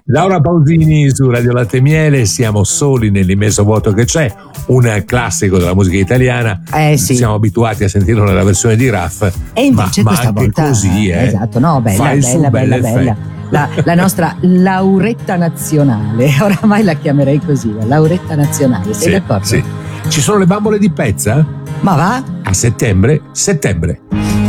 Laura Pausini su Radio Latte e Miele, siamo soli nell'immenso vuoto che c'è, un classico della musica italiana. Sì. Siamo abituati a sentirlo nella versione di Raff, e invece ma questa anche volta così, esatto, no, bella. La nostra lauretta nazionale, oramai la chiamerei così, la lauretta nazionale, sei d'accordo? Sì. Ci sono le bambole di Pezza? Ma va? A settembre.